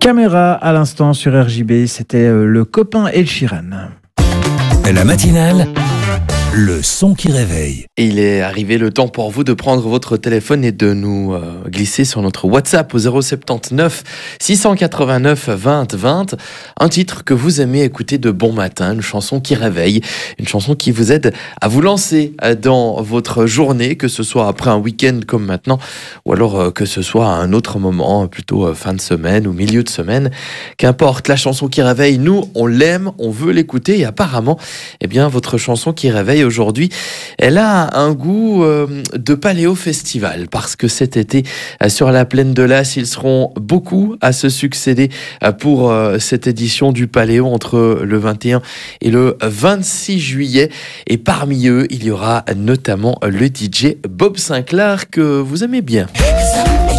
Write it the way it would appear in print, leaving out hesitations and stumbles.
Caméra à l'instant sur RJB, c'était le copain Ed Sheeran. La matinale, le son qui réveille. Et il est arrivé le temps pour vous de prendre votre téléphone et de nous glisser sur notre WhatsApp au 079 689 20 20. Un titre que vous aimez écouter de bon matin, une chanson qui réveille, une chanson qui vous aide à vous lancer dans votre journée, que ce soit après un week-end comme maintenant, ou alors que ce soit à un autre moment, plutôt fin de semaine ou milieu de semaine. Qu'importe, la chanson qui réveille, nous, on l'aime, on veut l'écouter et apparemment, eh bien, votre chanson qui réveille aujourd'hui, elle a un goût de Paléo Festival, parce que cet été, sur la plaine de Las, ils seront beaucoup à se succéder pour cette édition du Paléo entre le 21 et le 26 juillet. Et parmi eux, il y aura notamment le DJ Bob Sinclair que vous aimez bien.